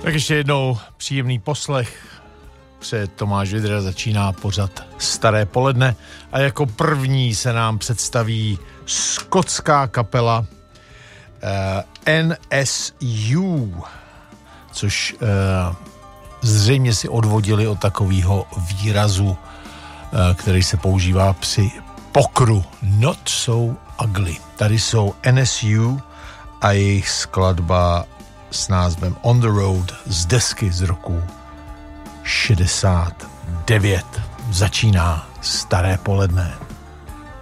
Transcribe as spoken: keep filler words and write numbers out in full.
Tak ještě jednou příjemný poslech. Před Tomáš Vidra začíná pořad Staré poledne a jako první se nám představí skotská kapela eh, N S U, což eh, zřejmě si odvodili od takového výrazu, eh, který se používá při pokru. Not so ugly. Tady jsou N S U a jejich skladba s názvem On the Road z desky z roku šedesát devět. Začíná Staré poledne.